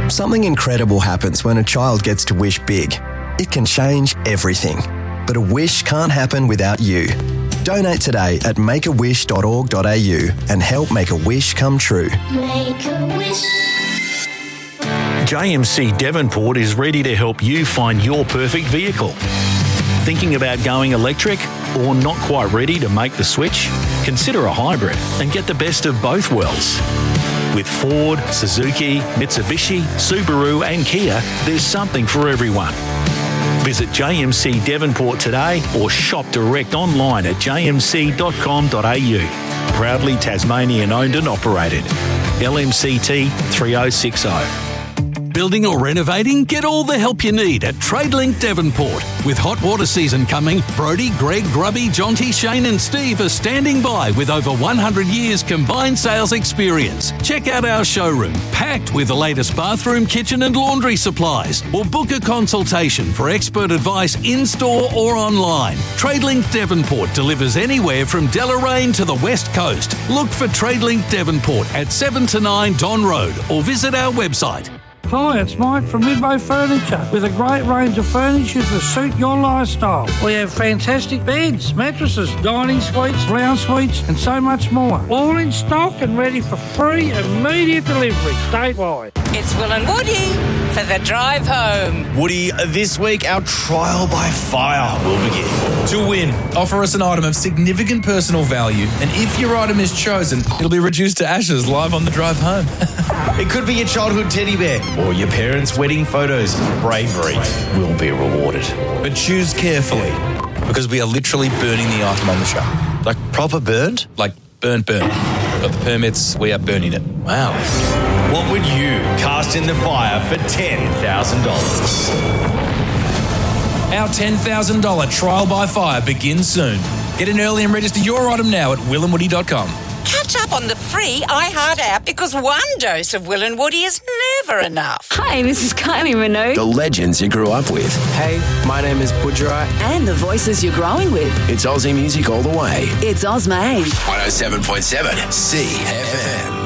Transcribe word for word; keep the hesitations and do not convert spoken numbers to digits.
Something incredible happens when a child gets to wish big. It can change everything. But a wish can't happen without you. Donate today at make a wish dot org dot a u and help make a wish come true. Make a wish. J M C Devonport is ready to help you find your perfect vehicle. Thinking about going electric or not quite ready to make the switch? Consider a hybrid and get the best of both worlds. With Ford, Suzuki, Mitsubishi, Subaru and Kia, there's something for everyone. Visit J M C Devonport today or shop direct online at j m c dot com dot a u. Proudly Tasmanian owned and operated. L M C T three oh six oh. Building or renovating? Get all the help you need at TradeLink Devonport. With hot water season coming, Brodie, Greg, Grubby, Jonty, Shane and Steve are standing by with over one hundred years combined sales experience. Check out our showroom, packed with the latest bathroom, kitchen and laundry supplies. Or book a consultation for expert advice in-store or online. TradeLink Devonport delivers anywhere from Deloraine to the West Coast. Look for TradeLink Devonport at seven to nine Don Road or visit our website. Hi, it's Mike from Midway Furniture with a great range of furniture to suit your lifestyle. We have fantastic beds, mattresses, dining suites, lounge suites and so much more. All in stock and ready for free immediate delivery statewide. It's Will and Woody for the drive home. Woody, this week our trial by fire will begin. To win, offer us an item of significant personal value, and if your item is chosen, it'll be reduced to ashes live on the drive home. It could be your childhood teddy bear or your parents' wedding photos. Bravery will be rewarded. But choose carefully, because we are literally burning the item on the show. Like proper burned? Like burnt, burnt. Got the permits, we are burning it. Wow. What would you cast in the fire for ten thousand dollars? Our ten thousand dollars trial by fire begins soon. Get in early and register your item now at will and woody dot com. Catch up on the free iHeart app because one dose of Will and Woody is never enough. Hi, this is Kylie Minogue. The legends you grew up with. Hey, my name is Pujara. And the voices you're growing with. It's Aussie music all the way. It's Ozmain. one oh seven point seven C F M.